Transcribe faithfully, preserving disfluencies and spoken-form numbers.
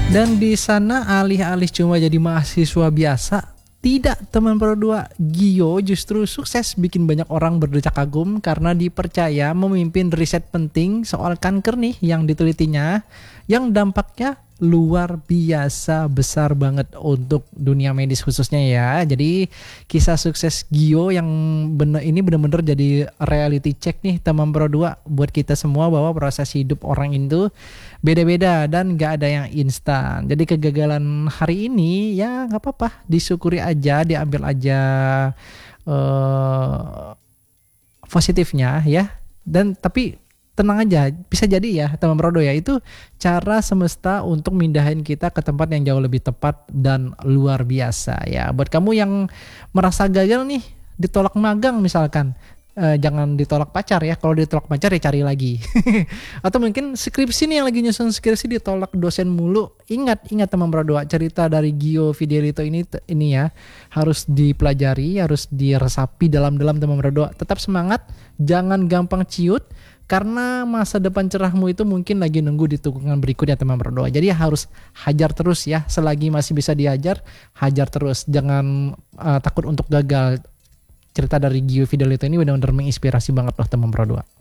Dan di sana alih-alih cuma jadi mahasiswa biasa, tidak teman Pro dua, Gio justru sukses bikin banyak orang berdecak kagum karena dipercaya memimpin riset penting soal kanker nih yang ditelitinya, yang dampaknya luar biasa besar banget untuk dunia medis khususnya ya. Jadi kisah sukses Gio yang bener ini bener-bener jadi reality check nih teman Pro dua buat kita semua bahwa proses hidup orang itu beda-beda dan gak ada yang instan. Jadi kegagalan hari ini ya gak apa-apa, disyukuri aja, diambil aja uh, positifnya ya. Dan tapi tenang aja, bisa jadi ya teman Prodo ya, itu cara semesta untuk mindahin kita ke tempat yang jauh lebih tepat dan luar biasa ya. Buat kamu yang merasa gagal nih, ditolak magang misalkan, eh, jangan ditolak pacar ya. Kalau ditolak pacar ya cari lagi. Atau mungkin skripsi nih yang lagi nyusun skripsi ditolak dosen mulu. Ingat, ingat teman Prodo, cerita dari Gio Fidelito ini ini ya harus dipelajari, harus diresapi dalam-dalam teman Prodo. Tetap semangat, jangan gampang ciut. Karena masa depan cerahmu itu mungkin lagi nunggu di tikungan berikutnya teman berdoa. Jadi harus hajar terus ya. Selagi masih bisa dihajar, hajar terus. Jangan uh, takut untuk gagal. Cerita dari Gio Fidelito ini benar-benar menginspirasi banget loh teman berdoa.